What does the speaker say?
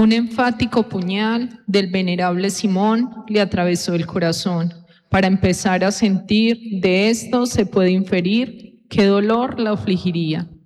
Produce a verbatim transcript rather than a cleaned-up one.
Un enfático puñal del venerable Simón le atravesó el corazón. Para empezar a sentir, de esto se puede inferir qué dolor la afligiría.